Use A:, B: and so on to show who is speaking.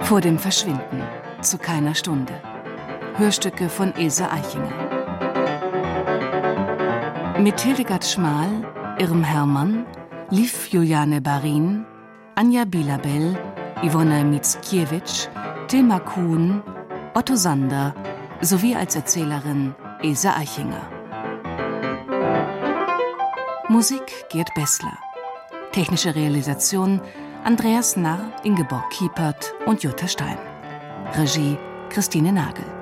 A: Vor dem Verschwinden, zu keiner Stunde. Hörstücke von Else Eichinger. Mit Hildegard Schmal, Irm Hermann, Liv Juliane Barin, Anja Bilabel, Iwona Mickiewicz, Tilma Kuhn, Otto Sander sowie als Erzählerin Else Eichinger. Musik Gerd Bessler. Technische Realisation Andreas Narr, Ingeborg Kiepert und Jutta Stein. Regie Christine Nagel.